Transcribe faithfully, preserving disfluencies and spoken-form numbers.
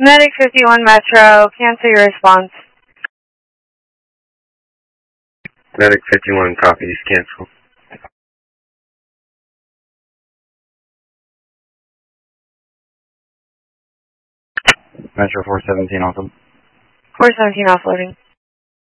Medic fifty-one Metro, cancel your response. Medic fifty-one copies, cancel. Metro four seventeen, awesome. four seventeen offloading.